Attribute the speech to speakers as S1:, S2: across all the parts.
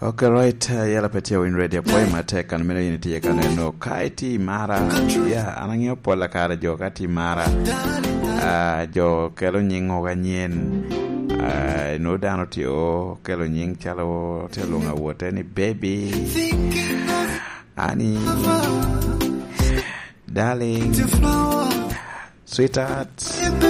S1: Okay, right. Yala petia win radio boy mateka na mene yiniti yakane no kaiti mara. Yeah, anangyo pola kara jo kati mara. Jo kelo nyingo ganyen. No dano ti o kelo nying chalo telunga wote ni baby. Ani. Darling. Sweetheart.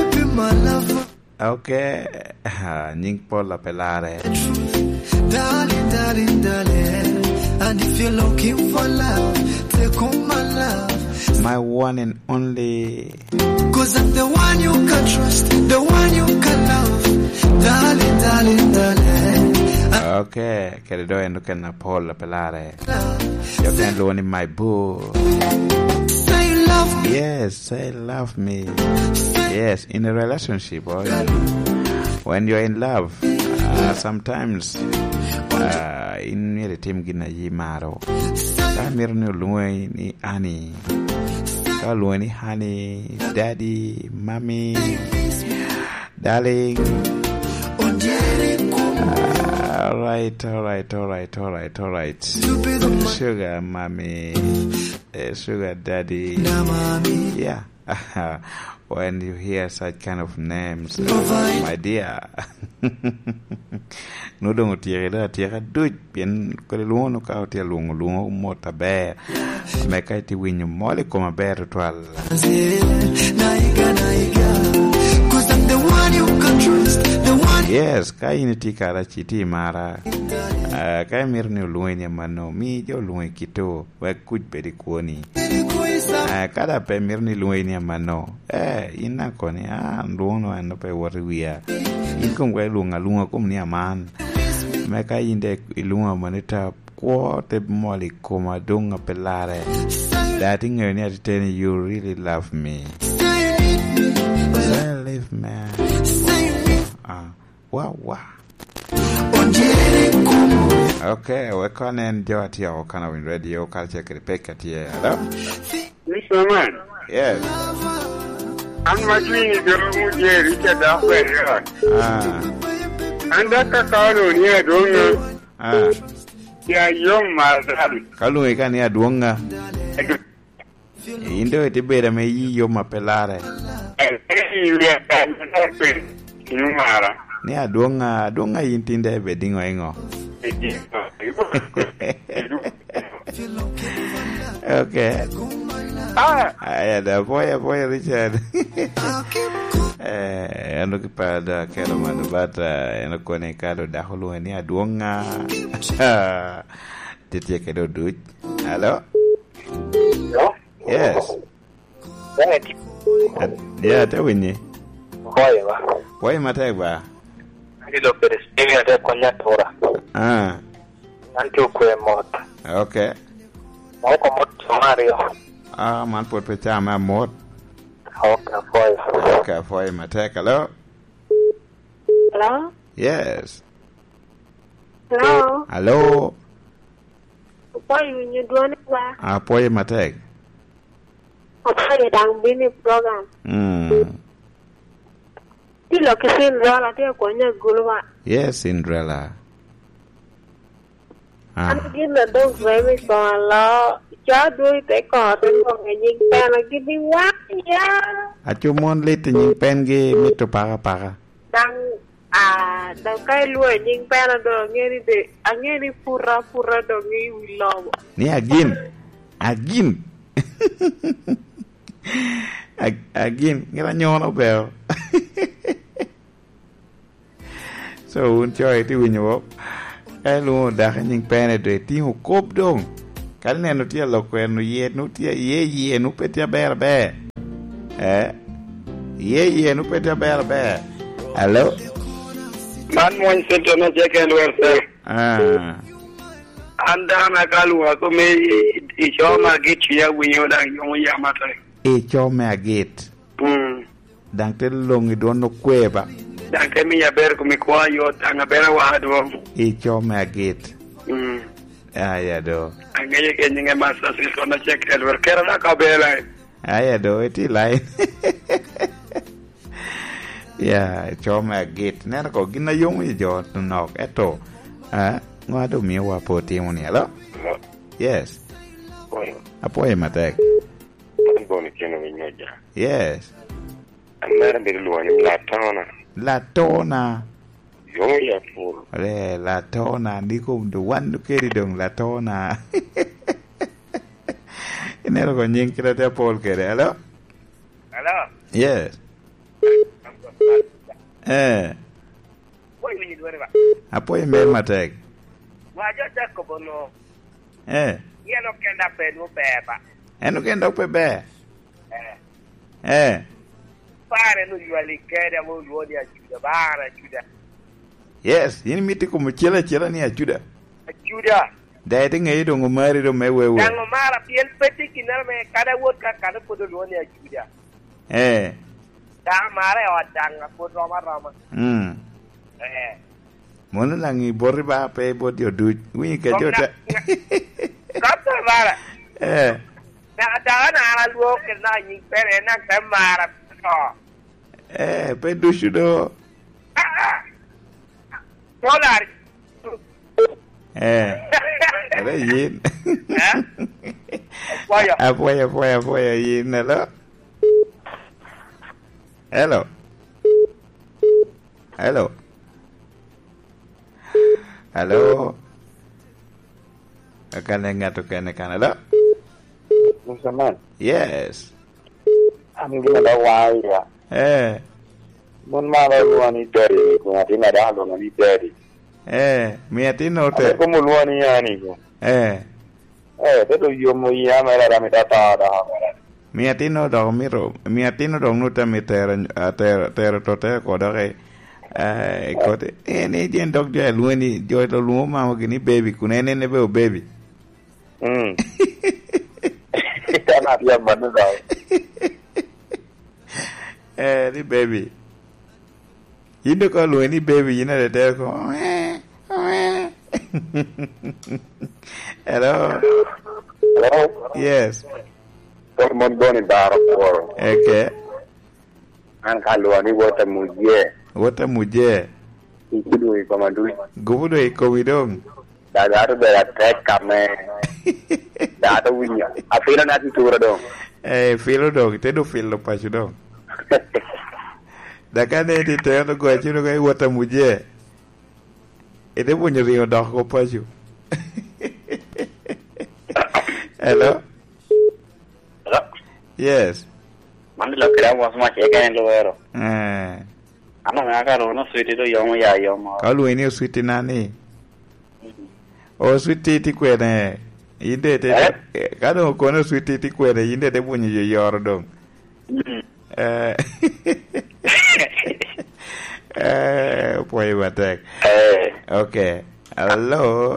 S1: Okay. Nying pola pelare.
S2: Darling, darling, darling. And if you're looking for love, take home my love.
S1: My one and only.
S2: Cause I'm the one you can trust, the one you can love. Darling, darling, darling.
S1: Okay, querido, and look at Paul Pelare. You can loan in my boo.
S2: Say you love me.
S1: Yes, say love me. Yes, in a relationship, boy. When you're in love, sometimes in the team gina yimaro. Kamirno luwe ni ani. Kaluwe ni honey, daddy, mommy, darling. All right. Sugar mommy, sugar daddy. Yeah. When you hear such kind of names, my dear. No don't tira do it bien colluno cautia lungo mota bear. Make it win you molly come a bear to all.
S2: Cause I'm the one you can trust, the one.
S1: Yes, kainiti karachiti mara. Kaimirni luenya mano, mi jo lueng kito, we could be the quoni. Kada pe mirni luenya mano. Inakoni, luno and pe what we are. Income we lunga come near man. Meka inde ilunga manita quote molly coma dunga pelare. That thing you're near to tell you really love me. Well, live man. Wow. Okay, we're going to enjoy your kind of radio culture. Hello?
S3: Mr. Man.
S1: Yes.
S3: I'm not doing it. Richard Affair. And that's a call here, don't you? Yeah, young man.
S1: Kalu ikan ya duonga. Indo iti beda me yi ma pelare. Ni duonga yintinde bedingo engo. Okay. Da boy Richard. Ano kipada kero manubata ano konekado dahulu ni duonga. Titia kedo duit. Hello?
S3: Hello?
S1: Yes. Yeah, tawini. Why matagba?
S3: Hilo perespemi ade konya tora. Nanti ukwe mot.
S1: Okay.
S3: Moko mot Mario.
S1: Man put pechama mot. Okay, foi matek. Hello?
S4: Hello?
S1: Yes.
S4: Hello? Poi you doing ba?
S1: Poi matek.
S4: Poi dang bini program. Dilo ke Cinderella te konya gulwa.
S1: Yes, Cinderella.
S4: Anh gina dong very so lo. Cha đuôi te ko ten ko ngin pa na gidi wa ya.
S1: Achumon lit ni pengi mito para.
S4: Dang kai luo nying pa na do ngeri de angeri pura do ngi wilowo.
S1: Ni agin. Again, ngira nyono bel. So unchoy ti winyo. Lu da nying pene de ti hukop dong. Kal neno ti lo kwenu ye nu ti ye nu petia berbe. Ye nu petia berbe. Hello?
S3: Man mo sento na jeken werse. Anda na kalua ko me ichoma gichi ya winyo da yomo yamata.
S1: Ichome agit. Dang te longi dono kweba.
S3: Dang te mi yaber ko mi kwa yo tanga bera wahadwo.
S1: Ichome agit. Ya do.
S3: Angeye kenyinge masa siso na check elwer kera na kabela.
S1: Ya do iti lai. Ya chome agit. Nera ko gina yomo jo nok eto. ngado mi wa potimo ni hello. Yes. Apoye matek.
S3: Boni keno minyoja.
S1: Yes.
S3: Amara ndiluani Latona. Yo ya full.
S1: Latona ndiko mdu wandu keri dong Latona. Inero ko nying kira te Paul kere hello.
S3: Hello.
S1: Yes. Apoye me matek.
S3: Wajo jako bono.
S1: Yeno
S3: kenda penu beba.
S1: Eno kenda pe.
S3: Pare no yuali kere mo luoni ajuda bara ajuda.
S1: Yes, yini miti ko chela ni ajuda.
S3: Ajuda.
S1: Dai ngai do ngomari do mewewe.
S3: Dango mara piel peti kinara me kada wot ka kada podo luoni ajuda. Da mara o danga podo rama.
S1: Mono langi borri ba pe bodi odu wi ke jota.
S3: Kapta mara. Da na ala luo ke na yin pere na ka mara.
S1: Pe du shudo.
S3: Polar.
S1: Ada yin. Apoya yin hello. Hello. Akan ngato kene kan hello.
S3: Musaman.
S1: Yes.
S3: Ambil ada waya. Mun mara luani dari ko ati na da lo ni dari.
S1: Mi ati no te.
S3: Ko mu luani yani ko. Te do yo mo ya mera da mi ta da.
S1: Mi ati no do no te mi ter to te ko do ke. Kote ni jen dog jo luani jo to luo ma mo gini baby kunene ne be baby.
S3: Kana dia manu da.
S1: Ni baby. Yindo ko luani baby yina de ko. Hello. Yes.
S3: Mon boni baro ko.
S1: Okay.
S3: An kaluani wota muje. Ikudu ikomandu.
S1: Gubudo ikomidong.
S3: Da to da tek kame. Da to winya. Afira na titura dong.
S1: Filo dong, te do filo pa dong. Da kane ti te no go chido ga wota muje. Ede bunyo rio dog ko pa ju. Hello. Yes.
S3: Mandi lo kira was ma che kan lo ero. Ano nga ka ro no switi do yomo ya yomo.
S1: Ka lu ni switi nani. O switi ti kwene. Inde te ka no ko no switi ti kwene inde te bunyi yo yor dong. Poi batek. Okay. Hello.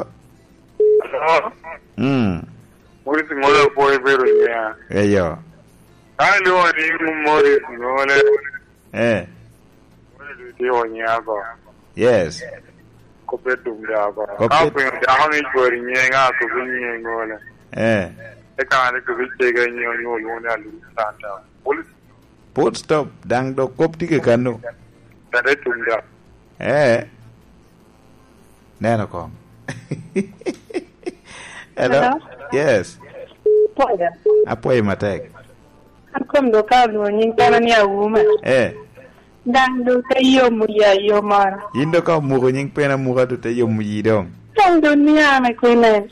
S3: Morisi ngolo poi vero ya.
S1: Eyo.
S3: Alo ni morisi ngole. Di onya go.
S1: Yes.
S3: Ko bedum da go. Ka pe da hami gori nyenga ko binye ngole. E ka ne ko biche ga nyo nyo na lu santa.
S1: Put stop dang do kop ti ke kanu.
S3: Tare tumda.
S1: Neno kom. Hello. Yes.
S4: Poya.
S1: Apoy matek.
S4: Akom do ka lo nyin kana ni awuma. Dang do te yo mu ya yo mara.
S1: Indo ka mu ko nying pena mu ka do te yo mu yi dong.
S4: Dang do ni ame ko ne.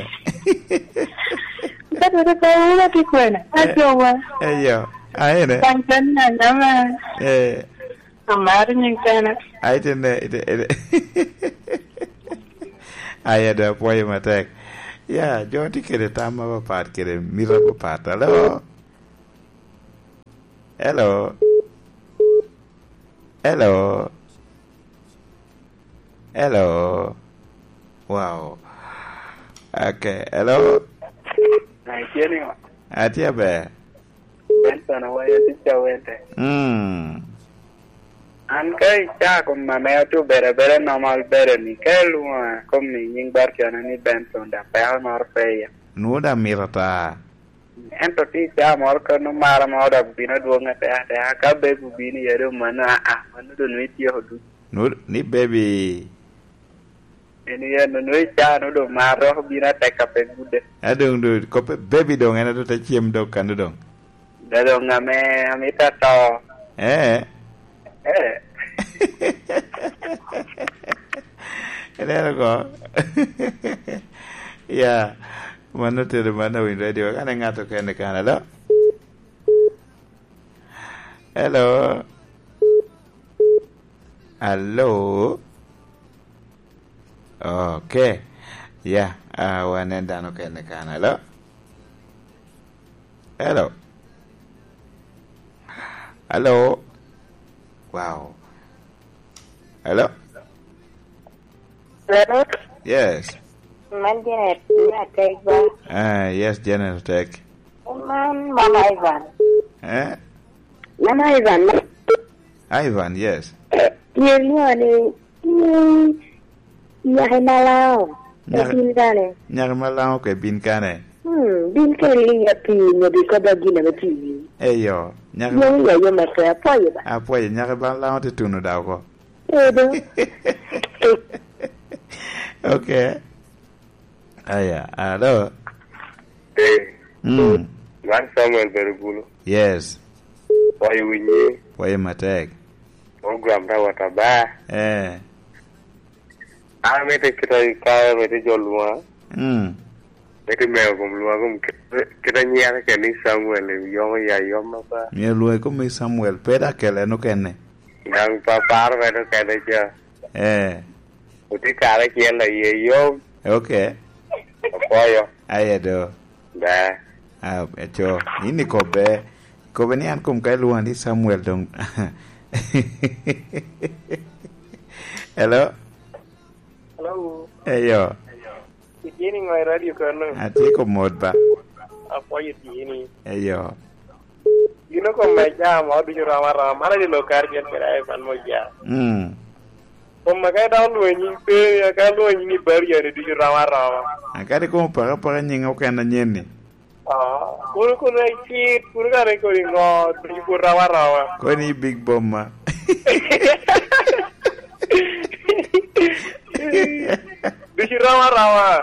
S4: Ta do te ko na ti ko ne. Ajo wa.
S1: Yo. Ai ne.
S4: Dang tan na na ma. Amar nying kana.
S1: Ai te ne. Ai ada poy matek. Ya, jodi kere tama ba pat kere mira ba pat. Hello. Wow. Okay, hello. Atia be.
S3: Bentana waya ticha wente. An kai cha kom ma me tu bere normal bere ni kelu kom ni nying bar kana ni benton da pa mar pe.
S1: Nu da mirata.
S3: Ento ti cha mor ka no mara ma da bina duonga ta ka be bu bini yero mana manu do ni ti hodu.
S1: Nu ni baby.
S3: Ini ya nunui cha no do maro bina teka pengude.
S1: Adong do kope baby dong ana do ta chiem do kan dong.
S3: Da dong ngame amita to.
S1: Ada ko. Ya, mana tu mana win radio kan ngato kan kan ada. Hello. Okay. Ya, wanen dano kan kan ada. Hello. Wow. Hello. Yes.
S5: Man Janet Tech ba?
S1: Yes, Janet Tech.
S5: Man Mama Ivan. Mama Ivan.
S1: Ivan, yes.
S5: Ni ya malau. Bin kane.
S1: Nyar malau ke bin kane.
S5: Bin kane ya pi no bi ko da gina ti.
S1: Eyo, nyar.
S5: Yo ma ka apoye ba.
S1: Apoye nyar ba lawo te tunu da ko. Okay. Aya, hello.
S3: One Samuel Bergulu.
S1: Yes.
S3: Why winyi?
S1: Why matek?
S3: Program ra wataba. Mete kita ka mete jolwa. Mete me gum kita nyara ke ni Samuel yo ya yo ma ba.
S1: Me luai ko me Samuel peda kele no kene.
S3: Yang papar vedo kele ja. Uti kare kiela ye yo.
S1: Okay.
S3: Apoyo.
S1: Ayado.
S3: Ba.
S1: Echo. Ini kobe ni an kum kai luan di Samuel dong. Hello. Eyo.
S3: Ini ngai radio karena.
S1: Ati ko mod ba.
S3: Apoyo ini.
S1: Eyo.
S3: Ino ko meja mau di ramara mana di lokar biar kira Evan moja. Makai dah lu ni pe, kan lu ni baru ya di ramara.
S1: Akade ko para nyinga ko na nyeni.
S3: Kuru ikit, kuru kare ko ngo di ramara.
S1: Ko ni big bomb ma.
S3: Di ramara.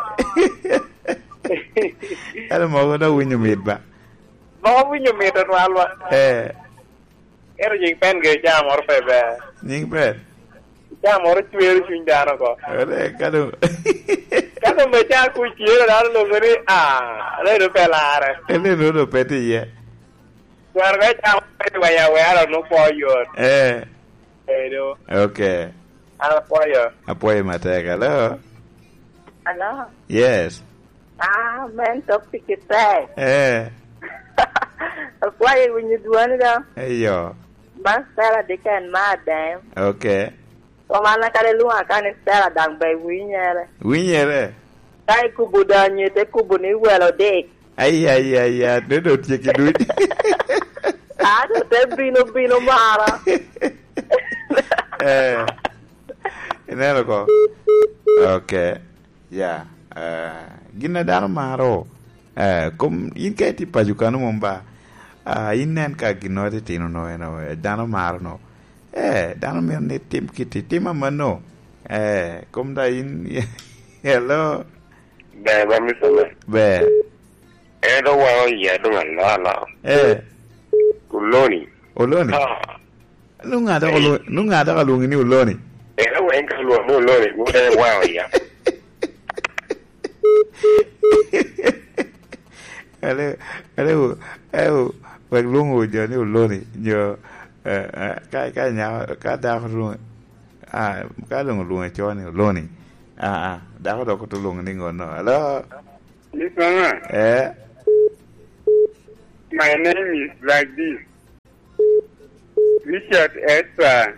S1: Ada mau na winyo mit ba.
S3: Mau winyo mit alwa. Ero jing pen ge jam or pe ba.
S1: Ning pen.
S3: Jam or tuer chundaro ko.
S1: Kado.
S3: Kado me cha ku chiero dar lo gori le do pelare.
S1: Ele no do peti ye.
S3: War ga cha pe wa ya wa no po yo. Do.
S1: Okay. Apoyo mateka lo.
S5: Hello.
S1: Yes.
S5: Man topic kita. Apoyo when you do anda.
S1: Eyo.
S5: Basta de kan madam.
S1: Okay.
S5: Omana kale luwa kan stara dang bay winyere. Kai kubudanye te kubuni welo de.
S1: Ai do tiki duit.
S5: Ado te bino mara.
S1: Inelo ko. Okay. Ya. Gina dano maro. Kom in kai ti pajukano momba. Innen ka ginoti tino no dano maro no. Dano mer ne tim kiti tima mano. Kom da in. Hello.
S3: Ba mi so.
S1: Be.
S3: Do wa ya do la. Uloni.
S1: Nunga da kalungi ni uloni.
S3: Wa enka lo uloni, mo wa ya.
S1: Hello, wek lungu jo ni uloni jo ka nya ka da lungu ka lungu cho ni uloni da ko do ko lungu ni ngono. Hello.
S3: Listen. My name is like this. Richard Esther.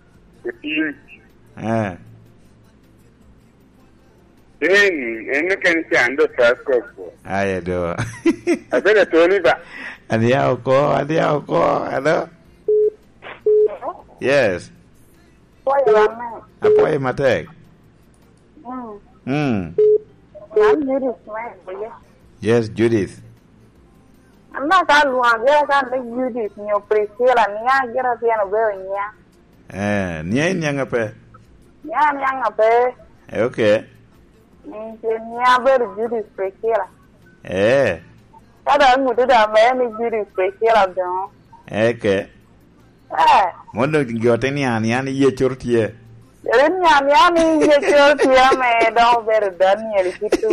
S3: Eno kan chando taskopo.
S1: Ayado.
S3: Abela toni ba.
S1: Adia ko. Hello. Yes. Apoyo matek. Yes, Judith.
S5: I'm not alone. Yes, I'm Judith. Ni Priscilla niya gira piano beo niya.
S1: Niya nyanga pe.
S5: Nyanga pe.
S1: Okay.
S5: Nya ber judi sprekira. Kada ngutu da me judi sprekira don.
S1: Okay. Mondo ngiote ni ani ye chortie.
S5: Ni ye chortie me don ber Daniel kitu.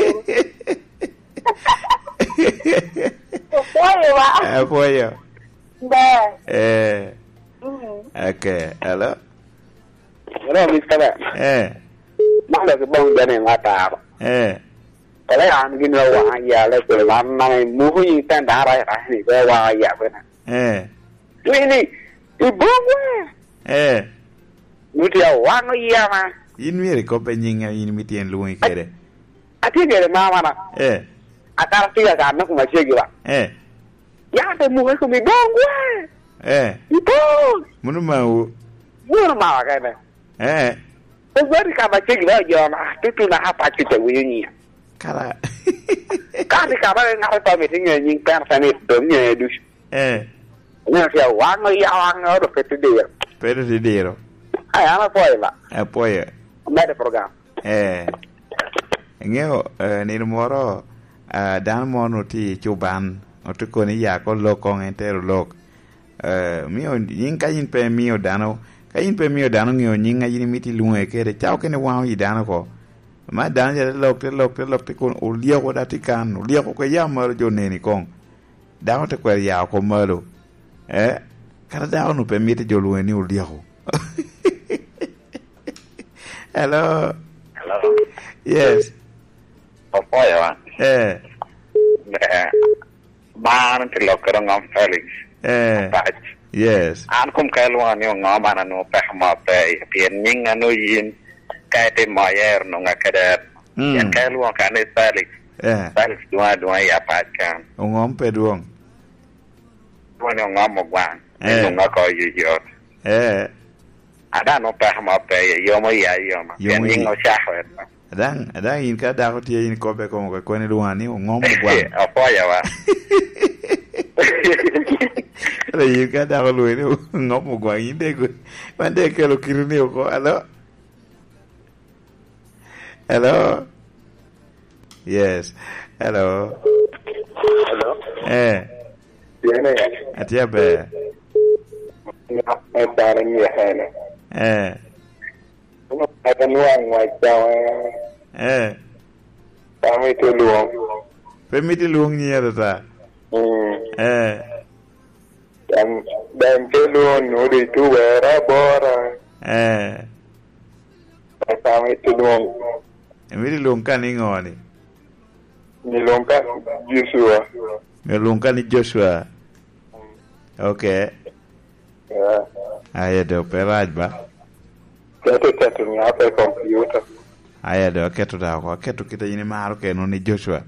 S1: Apoyo.
S5: Ba.
S1: Okay. Hello.
S3: Hello, Mr. Mana ke bang jane ngata. Kalau yang gini wah ya le ke lama muhi tan darai ni ke wah ya benar. Ini ibu gue. Mutia wang iya mah.
S1: Ini ko penyinga ini mitien luang kere.
S3: Ati kere mama na. Atar tiga kan aku masih gila. Ya ada muhi ku mi bang gue. Ibu.
S1: Munu mau.
S3: Munu mau kan. Sebab kamu cakap jom tu nak apa kita punya.
S1: Kala.
S3: Kali kamu nak tahu meetingnya nyingkar sana domnya dus. Nak siapa wang ya wang orang petudero.
S1: Petudero.
S3: Ayah apa lah?
S1: Apa ya?
S3: Ada program.
S1: Ngeo ni moro dan mono ti coban untuk kau ni ya kau lokong entero lok. Mio nyingkain pe mio dano. Kain pe mio dano ngio nyinga yini miti lunga kere chao kene wao yi dano ko ma dan ya lok te kon ulia ko dati kan ulia ko ya mar jo neni kon dano te ko ya ko malo kada dano no pe miti jo lunga ni ulia ko. Hello. Yes.
S3: Apa ya? Baan ti lok ngam Felix.
S1: Yes.
S3: An kum kaluan yo ngama no pehma pe pien nying anu yin kai te mayer no ngakadat. Yan kaluan kan Felix. Felix dua ya pakan.
S1: Ngom pe duong.
S3: Dua no ngam gwang. No ngako yo. Ada no pehma pe yo mo ya yo ma. Yan nying no shahwet.
S1: Adang in ka da ko tie in ko be ko ko ne duani ngom gwang.
S3: Apa ya wa?
S1: Ada yang kada kalau ini ngomong gua ini gue, mana kalau kiri ni kok, hello, yes, hello,
S3: Tiene.
S1: Ati apa?
S3: Barang ya hene. Ada nuang macam. Kami tu luang.
S1: Permiti luang ni ada tak?
S3: Dan telur nuri tu era bora. Kami tu luang.
S1: Emiri longkan ni ngoni.
S3: Ni longkan Joshua.
S1: Ni longkan ni Joshua. Okay. Ayah dah operaj ba?
S3: Ketu ni apa komputer?
S1: Ayah dah ketu dah aku. Ketu kita ini mahu ke ni Joshua.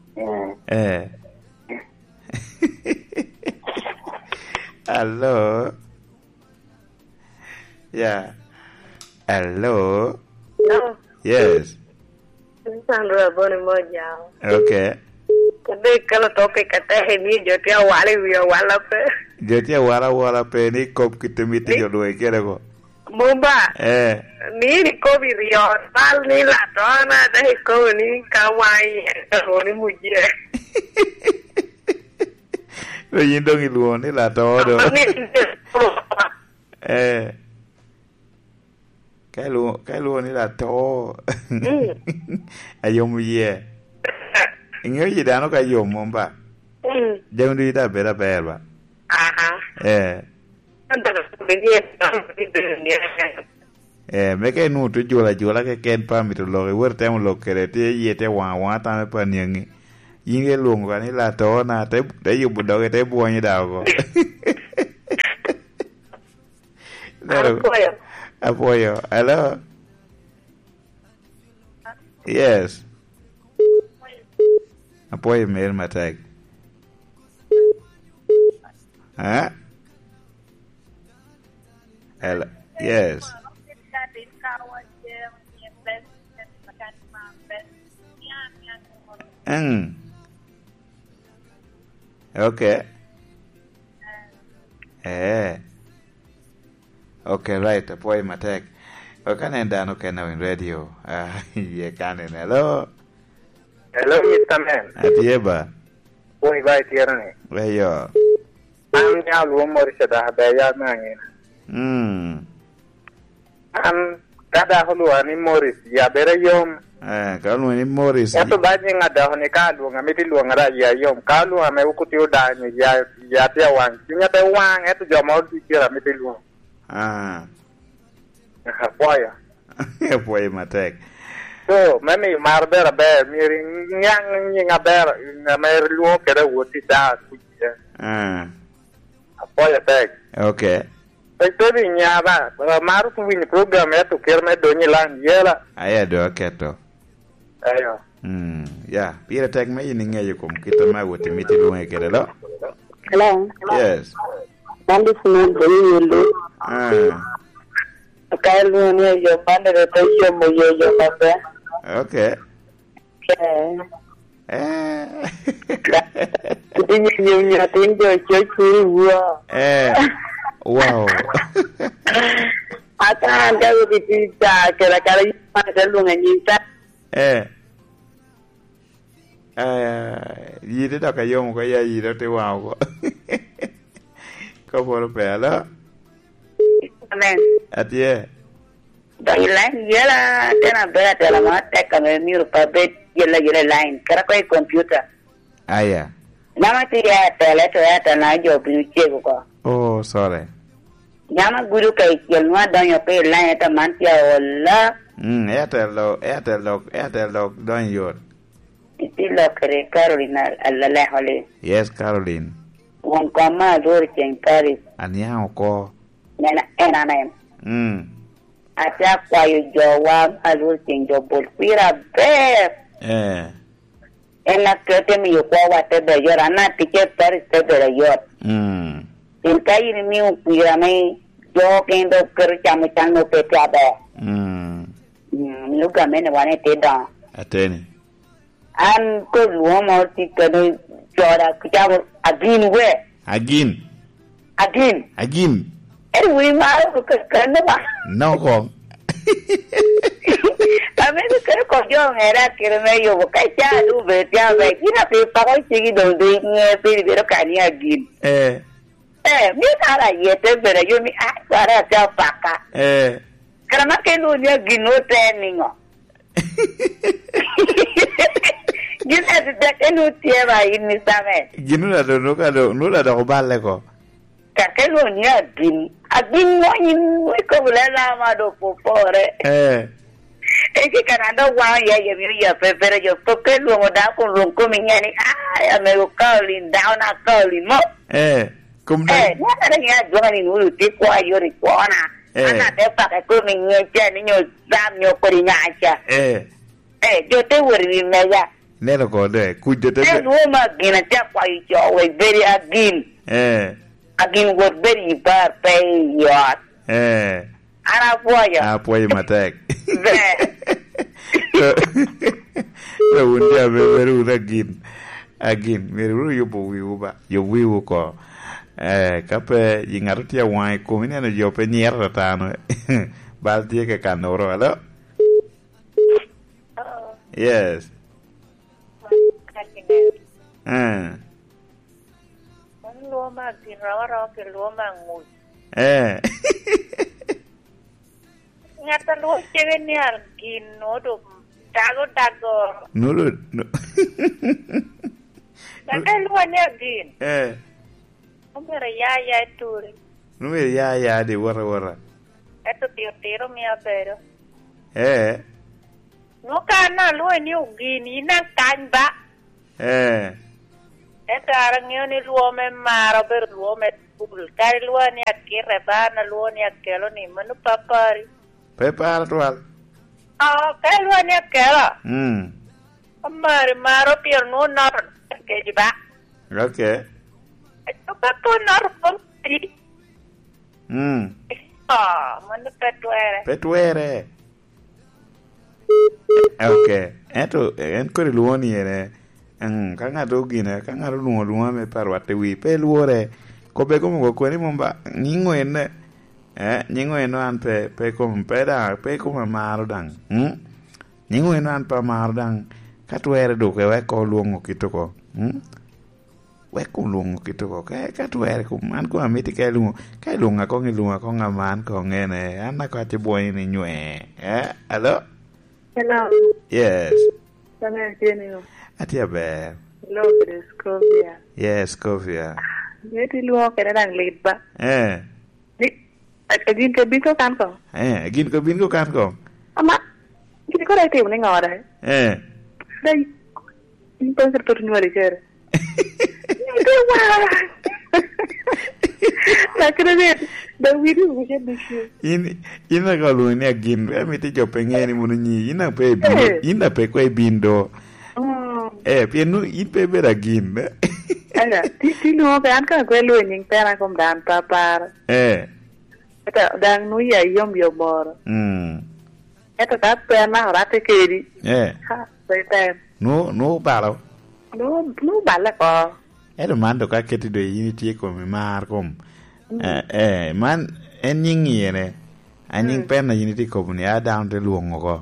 S1: Hello. Yeah. Hello.
S4: No.
S1: Yes.
S4: Sandra boni moja.
S1: Okay.
S4: Kade kalau topik kata ini jotia wala pe.
S1: Jotia wala pe ni kop kita miti jodoh kira ko.
S4: Mumba. Ni kopi rio pal ni la tona dai ko ni kawai ko ni mujie.
S1: Lo yindong iluon ni la todo. Kai luon ni la to. Ayom ye. Inyo yidano ka yom momba. Jangan duita bera ba. Meke nu tu jula ke ken pamit lo ke werte mo lo kere te yete wa ta me paniangi. Yinge luong kan ni la to na te yu budo ke te buanyi da ko. Apoyo. Hello. Yes. Apoyo mer matak. Hello. Yes. Okay. Okay, right. Apoy matek. Okane ndano kena in radio. Ye kane hello.
S6: Hello, Mr. Man.
S1: Atieba.
S6: Oi, vai tirani.
S1: Weyo.
S6: Am ya lu morisa da ba ya nangin. Kada hulu ani moris ya bere yom.
S1: Kalau ni moris.
S6: Eto baje ngada hone kalu ngamiti lu ngara ya yom. Kalu ame ukuti udani ya tia wang. Nya te wang eto jomo dikira miti lu. Apoya.
S1: Apoya matek.
S6: So, mami marbera be miri nyang ngaber ngamer lu kere wuti da kuja. Apoya tek.
S1: Okay.
S6: Itu nyaba, maru punya program itu kirme donyi lan yela.
S1: Aya do keto.
S6: Ayo.
S1: Ya, pira tek me ini ngeyo kum kita ma wuti miti lu ngekere lo.
S5: Hello.
S1: Yes.
S5: Bandi sunu donyi lu. Kalu ni yo pande de yo mo yo pape.
S1: Okay.
S5: Ini tinjo churu wa.
S1: Wow.
S5: Ata anda utita kala pada lu nganyita.
S1: Yide da kayo mo ya yide te wow ko. Ko por pela.
S5: Amen.
S1: Atie.
S5: Line yela tena bera tela mate kame miru pabe yela line kara koi computer.
S1: Aya.
S5: Nama tiya tele to ya tana jo biuche ko.
S1: Oh, sorry.
S5: Nama guru kai kelwa donyo pe line ta mantia wala.
S1: Airtel lo don yor.
S5: Iti lo kare Carolina alla hole.
S1: Yes, Caroline.
S5: Won kama dor chen Paris.
S1: Ania ko.
S5: Nana enana. Ata kwa yo jowa alur chen jo bolpira be. Ena kete mi yo kwa wate be yor ana tike Paris te be yor. In kai ni mi upira me jo kendo kar chamu chango pe be. Luka mene wane te da.
S1: Ateni.
S5: An ko luomo ti kano jora kujamu agin we.
S1: Agin.
S5: We maru kana ba.
S1: No ko.
S5: Ame ko ko yo era kirme yo ka cha du be tia be kina pe pa ko sigi do de nge pe be ro kani agin. Mi kara yete be yo mi a kara ta paka. Karena ke lu nya gino training. Gina de ke lu tie ba ini same.
S1: Gino la do no la do balle ko.
S5: Ka ke lu nya agin mo in ko la ma do popore. Eki kanando wa ya pero yo porque luego da con lo comi ni ya me lo cali down a cali mo.
S1: Como
S5: no era ya yo ni no ti kwa yo ri kona. Ana de pa que comi ni ya niño dam yo por inacha. Yo te wori me ya.
S1: Nero ko de ku de te.
S5: No ma gina ta kwa yo we very agin. Agin was very bad pay yo. Ana apoya.
S1: Apoya matek. Un día me veré una agin. Me veré yo vivo ko. Kape yingarutia wai kumini na yo pe nierra tano. Balti ke kanoro hello. Yes.
S4: Luoma ginrawaro ke luoma ngui. Ngata lu cewek ni argin nodo dago.
S1: No.
S4: Ngata lu ni argin. Numero ya turi.
S1: Numero ya de wara.
S4: Eto tiro mi apero. No kana lu ni ugin ina kanba. Eto arangyo ni lu me maro ber lu me pul kari lu ni akire bana lu ni akelo ni manu papari.
S1: Prepara tual.
S4: Kalau ni kela. Maro pier no nar ke jiba.
S1: Okay.
S4: Apa tu nar pun di. Mana
S1: petuere. Okay. En ko luoni ene. Kanga dogina, kanga luo me parwate wi pe luore. Ko be ko mo ko ni momba ningo ene. nyingo eno an pe kom peda pe kom maro dang nyingo eno an pa maro dang katwere do ke we ko luongo kitoko we ko luongo kitoko katwere ko man ko amiti ke luonga ko ngilunga ko ngaman ko ngene an ko ti boy ni nywe hello yes
S4: sana tiene
S1: atia be
S4: lo Scovia
S1: yes Scovia
S4: yeti luo ke dang liba Agin ke bin ko kan ko
S1: agin ko bin ko kan ko
S4: ama gini ko dai tim ni ngora dai in to ser nyori ker la crede da widu je bishu
S1: ina ka lu ni agin mi ti jo pengeni munu ni ina pe ko bindo pienu ipe bera gin
S4: ala ti no be an ka ko lu ni pera kom dan papar eta dang nu ya yom bor eta ta pena rate keri ha beta
S1: no balo
S4: no bala ko
S1: ero mando ka keti do yini ti ko mi mar kom man ening yene aning pena yini ti ko ni a down de luongo ko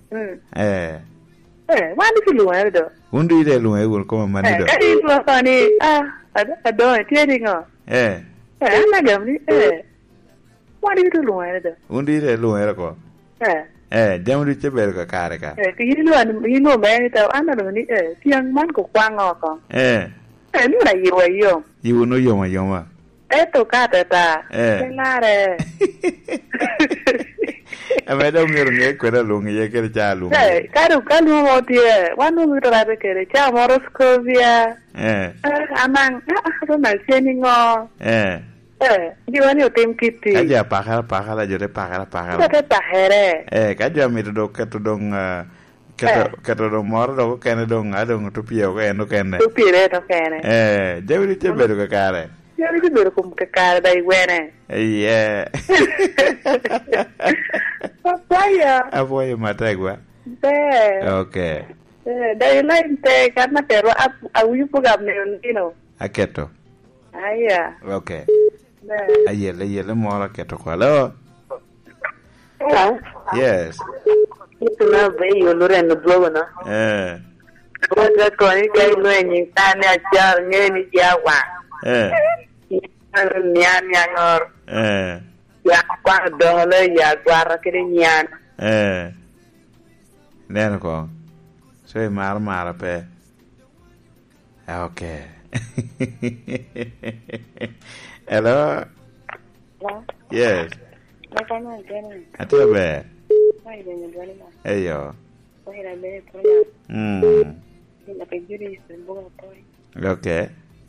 S4: wani ti luongo do
S1: undi de luongo ko man do
S4: e lo fani ado ti dingo na gamni wani ti luongo do
S1: undi de luongo ko jamu di ber ka kare ka
S4: yino me ta ana do ni tiang man ko kwango ko ni na yiwo
S1: no yoma
S4: eto ka ta senare
S1: amedo miro nge kwera lungi ye kere cha lungi
S4: karu mo tie wanu mi tra be kere cha moro Scovia amang do na seni ngo diwani otem kiti
S1: aja pakara jore pakara
S4: te pahere
S1: kaja mi do ketudong ketudong moro do kene dong adong tupio ko eno kene
S4: tupire to kene
S1: jawri te beru ka kare
S4: jawri te beru kum ka kare dai wene
S1: apoya mategwa okay
S4: dai lainte karena pero awu program ne
S1: aketo
S4: aya
S1: okay ayele mora keto ko lo yes
S4: itu na be yo lore no blogo na wanda ko ni kai no ni tane ajar ngeni jawa nyan ngor ya kwa dole ya gwara kire nyan
S1: nen ko so mar pe okay hello yes atia be eyo okay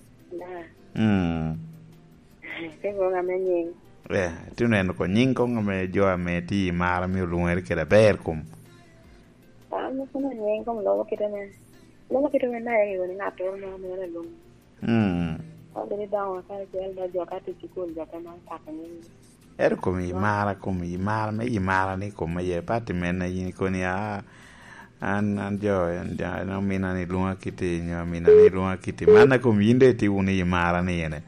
S1: tu neno ko nying ko ngame jo ame ti mara mi lunger ke da ber kum
S4: no ko nying ko lo ke tane lo ke tane na e woni ngato no me na lum Alderi dawa ka jel da jo ka ti ko ja kana ka ni
S1: er ko mi mara ni ko me ye pati mena yin ko ni an jo no mina ni lunga kiti nyo mina ni lunga kiti mana ko yinde ti uni mara ni yene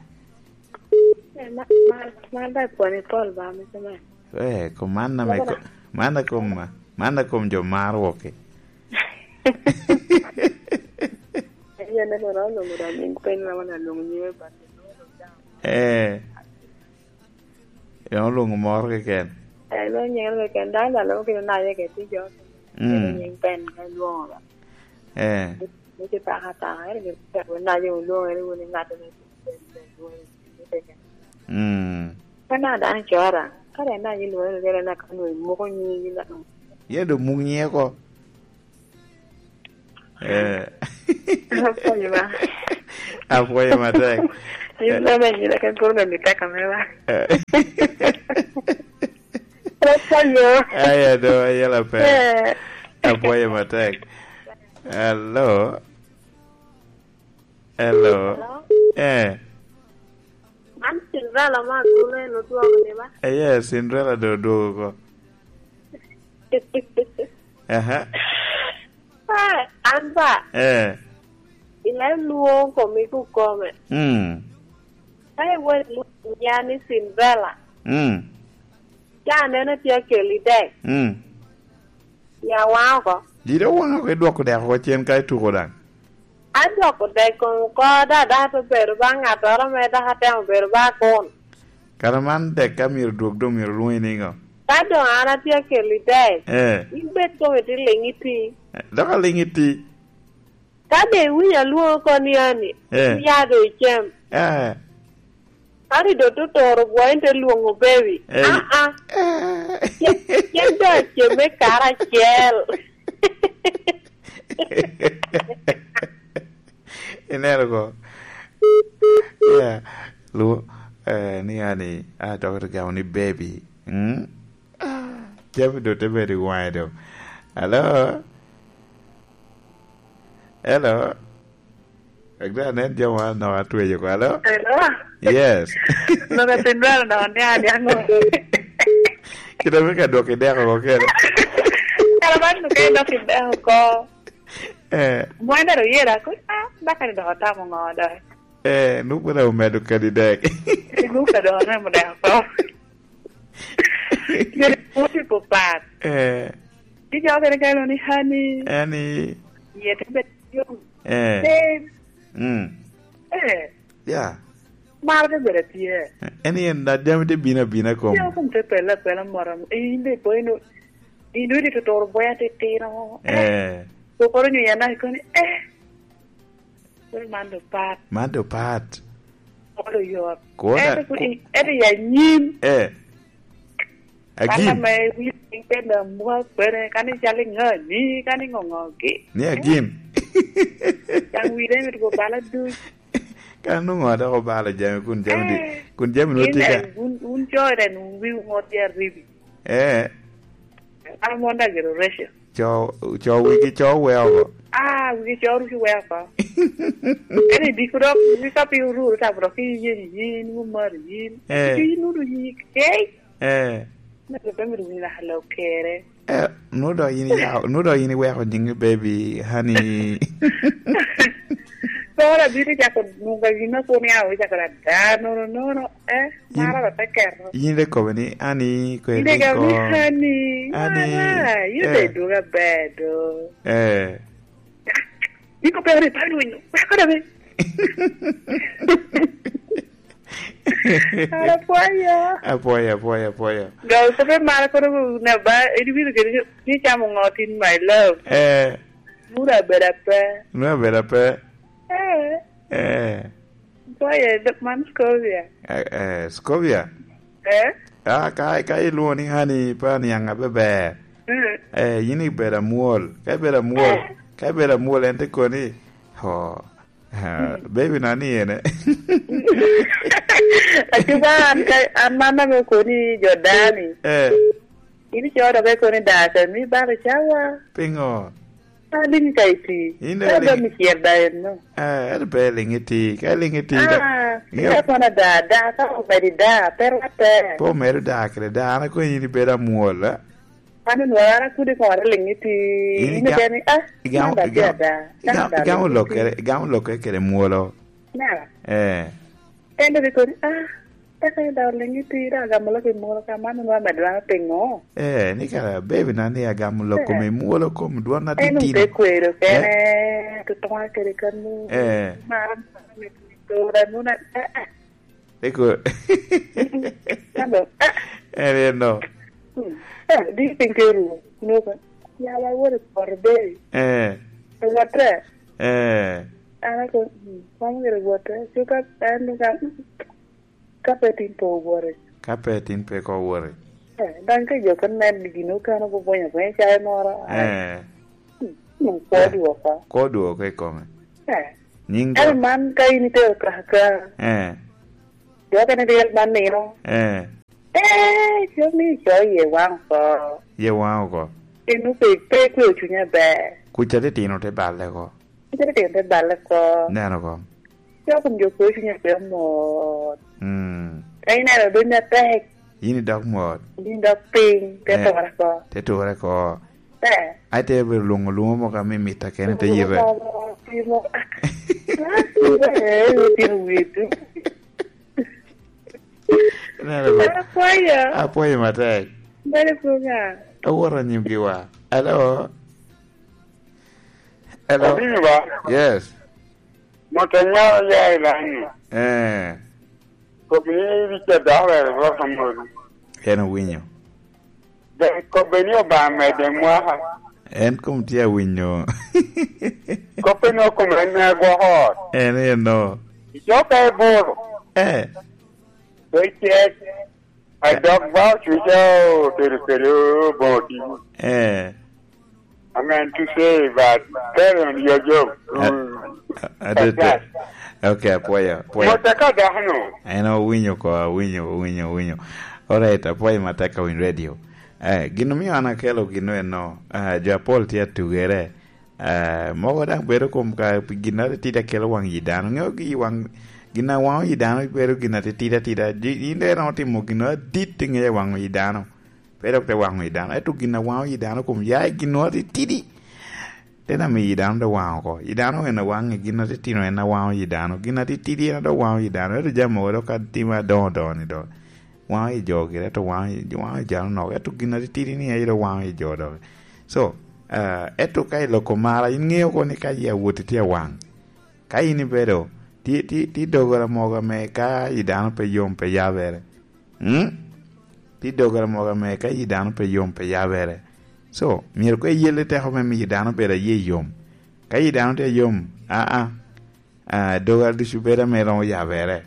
S4: ma da ko ni tol ba mi sama
S1: ko mana ko jo maro ke
S4: yene no no mura ni pen na wana lungi ba
S1: yo lungo mor ke ken
S4: lo nyel ke ken da lo ke na ye ke ti jo ni pen ka lo ba ni ti pa ha ta ke na ye lo ni na te kana da an chora kare na ye lo ke na ka no mo ko ni na
S1: ye do mu nye ko apoya matek
S4: no me mira que por donde está camera
S1: ay do ay la pe apoya matek hello
S4: man Cinderella ma dule no tu ame ba
S1: Cinderella do ko
S4: Anda. Ile luo ko mi ku come. Ai we lu ya ni Cinderella. cha nene tia keli dek ya wao ko
S1: jiro wanga ko dwoko dek ko chien kai tu ko dan
S4: adwoko dek ko da to ber banga to me da hate ber ba kon
S1: karaman dek kamir dwok do mir luoi ni go
S4: kado ana tia keli dek ibet ko weti lengiti
S1: da lengiti
S4: kade wiya luo ko ni ani ya do chem Ari do toro guainte luongo baby. Yendo cheme cara chel.
S1: Energo. Yeah. Lu ni ani doctor gauni baby. Jeff do te very wide. Hello. Hello. Agda jawa no atwe yo hello.
S4: Hello.
S1: Yes.
S4: No me tendrá no ni ango.
S1: Kita mereka dok ide ko ke.
S4: Kalau mana ke dok ide ko. Mana ro yera ko bakal do ta mo ngoda.
S1: Nu pura medo ke ide.
S4: Nu ka do na mo da ko. Jadi putih popat. Di jauh dari kalau ni hani. Iya tebet yo.
S1: Yeah.
S4: Marga beratie.
S1: Any and that damn bina kom.
S4: Ya kom te pela moram. Inde poino. Indo di tutor boya te tiro. So por nyu yana ko ni Mando pat. Olo yo.
S1: Ko da.
S4: Ya nyim.
S1: Agim.
S4: Kana me wi penda mo pere kana chale ngani kana ngongoki.
S1: Ni agim.
S4: Yang wi de ko bala du.
S1: Kan no ngoda ko bala jam kun jam no tika.
S4: Un joy nu wi mo dia ribi. Ana mo nda gero resho.
S1: Cho wi ki cho well.
S4: Wi cho ru well pa. Ene dikuro wi ka pi ru ta bro ki yin mu mar yin. Ki nu ru yi ke. Na ko pemir ni la hello kere.
S1: No do yini we ko jingi baby honey.
S4: Ahora dice que nunca vino con mi agua, ya que no, nada de pequeño.
S1: Y de coveni, Annie,
S4: que de honey, you they do a bed. You go pay the pain, Apoya. Go to the Marco, never, it will get you out in my love. Mura better.
S1: No better pay.
S4: Boy, the man Scovia.
S1: Scovia? Kai luoni honey, pani yang a bebe. You better mole. Kai better mole and the coni. Baby nani in it. I'm Mamma Coni, Jordani. Ini cakap apa kau ni dah? Kami baru cawa. Pingo.
S4: Aling kaiti. Ada mikir dah no.
S1: Ada beling itu, kaling itu.
S4: Kita pernah dah, tahu beri dah, perwate.
S1: Po meru dah, kira dah. Anak kau ini beda mual.
S4: Anu luar aku di kamar ling itu. Ini jadi
S1: Gaun lo kere mualo.
S4: Nah.
S1: Enda
S4: di kau saya dah ling itu dah agam lo ke mualo kaman luar medang pengo.
S1: Ni kara baby nani agam lo kome mualo kome dua nanti
S4: tino. Enu kuero kene tutong kere kanu. Maram itu ramuna.
S1: Eko.
S4: Kalo.
S1: No.
S4: Di pinggir no kan. Ya la word for day. Water. Anak ko, kamu kira water. Suka anu kan. Kapetin po wore.
S1: Kapetin pe ko wore.
S4: Dan ke jo kan nen digino kan ko banyak saya nora. Nung kodu apa?
S1: Kodu ke kome. Nyinggo.
S4: Man kai ni te ka. Jo kan dia man ni no. Yo mi yo ye wang ko.
S1: Ye wang ko.
S4: Inu pe ko chunya ba.
S1: Kuchate tino te balle ko.
S4: Kuchate tino te balle ko.
S1: Nano ko.
S4: Yo kan jo ko chunya pe mo. Ai na ro dunya te.
S1: Ini dog mod.
S4: Ini dog ping te to ko.
S1: Te to ko. Ai te be lungo mo ka mi mita kene te yive. Apoya matai.
S4: Bere kuga.
S1: Awara nyimgiwa. Hello. Hello. Yes.
S3: Motanya ya ilani. Ko bi ke dawe ro kamori.
S1: Eno winyo.
S3: De ko benio ba me de mwa.
S1: En kum tia winyo.
S3: Ko peno ko me go hot.
S1: No.
S3: Yo pe buru. They check. I dog box with you body. I meant to say that carry on your job.
S1: I did that. Okay, poya. I know winyo. Alright, poya mataka win radio. Gino mi anakelo gino no. Japol tia tugere. Mogo dang bero kum ka gina tida kelo wang yidano. Ngeo gi wang gina wang yidano bero gina tida. Inde no timo gina diting ya wang yidano. Pero te wang yidano. Etu gina wang yidano kum ya gino tidi. Tena mi yidano da wang ko. Yidano ena wang gina tino ena wang yidano. Gina tidi ena da wang yidano. Etu jamo wado ka tima don ni do. Wang yijogi etu wang yidano no. Etu gina tidi ni ya wang yijodo. So eto kai lokomara ingeo ko ni kai ya wotitia wang kai ni bedo ti dogora moga me ka idano pe yom pe yavere ti dogora moga me ka idano pe yom pe yavere so mir ko yele te ho me idano pe ye yom kai idano te yom dogora di subera me ron yavere.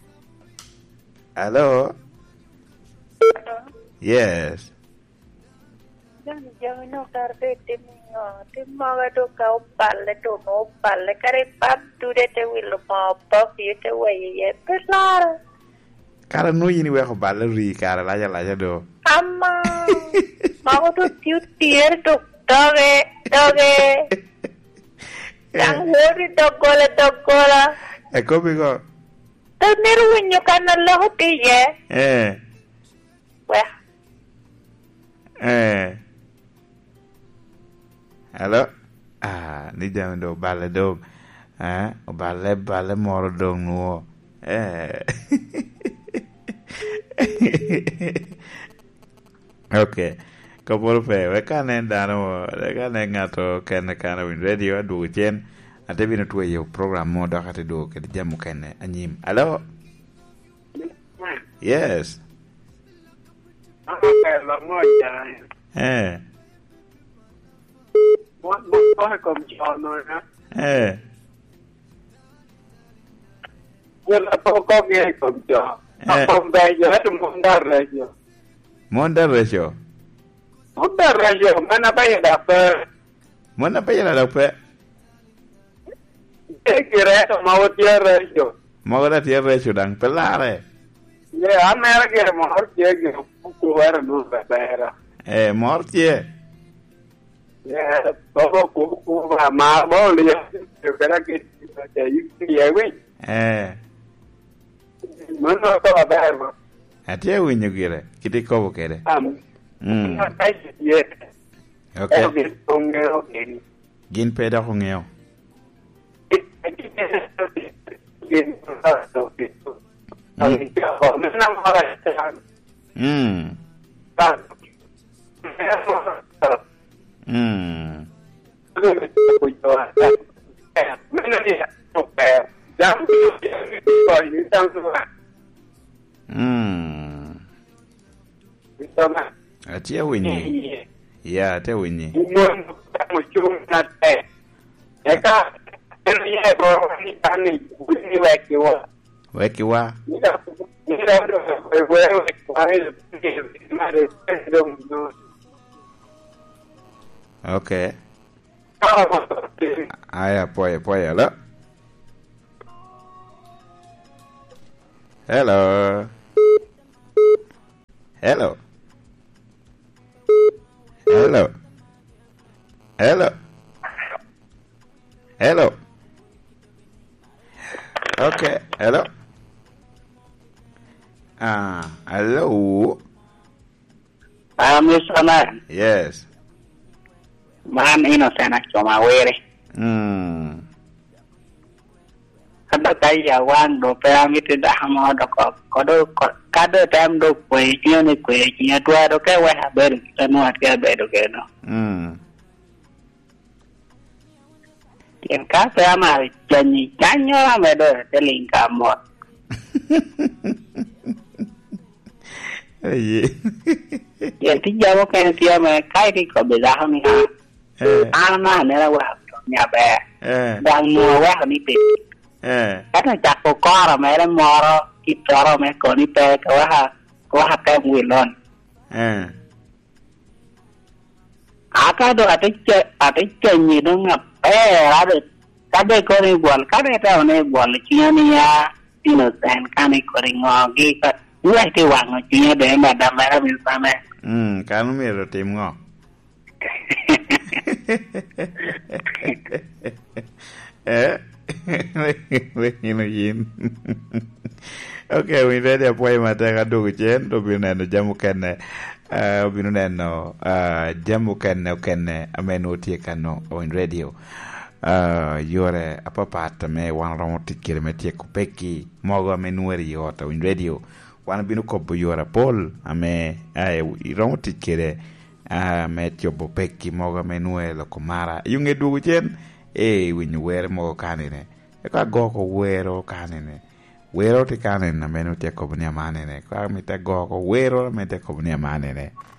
S1: Hello. Yes.
S4: Jangan no karpe timaga to kau palle to no palle kare pap tu de te will pa pa te way ye pelar
S1: cara no yini we ko balle ri cara la do
S4: amma mau to tier to doge yang hori dogola
S1: e come go
S4: to neru winyo kana lo ti ye wah
S1: Hello. Ni jam do balle do. Balle moro do no. Okay. Couple pe we kan ndano, kan ngato kan win radio do chen. Ate bino to yo program mo do kate do ke jam kan anyim. Hello. Yes.
S3: Có cầm tròn rồi đó. Nhưng là có nghe cầm tròn. Không đây giờ hết Monda Regio.
S1: Monda Regio.
S3: Monda Regio, mana bayar dapat?
S1: Mana bayar dapat?
S3: Kira mau tiar Regio.
S1: Mau dah tiar Regio dang pelar.
S3: Ya, Amerika mau tiar gitu. Keluar dulu bayar.
S1: Mau tiar.
S3: Yeah, todo Cuba más bolio. Yo creo que ya güey. No todo verbo.
S1: Atia winyo gira, kiti kobo kere. Okay. Gin peda hongeo. Atia winyi. Yeah, atia winyi. Wekiwa. Okay. Aya, poya, hello. Hello. Hello. Hello. Hello. Hello. Okay, hello. Hello.
S3: Mr. Man.
S1: Yes.
S3: Man innocent choma were.
S7: kada kaya wan do peramite da hama do ko do kada tam do kwe ni kwe nya tua do ke wa ha ber tanu at ke be do ke no tien ka perama chanyi chanyo me do telin ka mo ya ti jawo ke ti ma kai ki ko be da ha mi ha na ne la wa nya be đang mua quá đi tìm cái này chặt cô co rồi mẹ đang mò kịp rồi mẹ còn đi pe có hạt kem quyền luôn cái đó ở cái chơi gì nó ngập ra được cái đây có đi buồn cái đây tao này buồn là chuyện này đi nữa xem cái này có đi ngò kia cái người thì hoàng là chuyện để mà đam mê mình sao mẹ
S1: cái nó mới rồi tìm ngò okay, we ready apoy mataka dugu chen to bineno jamu kene bineno jamu kene ameno tie kano on radio yore apapata me wan romo tikire me tie kupeki mogo menueri yota on radio wan binu kobo yora pol ame romo tikire metyo bopeki moga menue lo komara yunge dugu chen winyu were mogo kanine ka goko wero kanine wero ti kanine menu te kobnia manine ka mite goko wero mete kobnia manine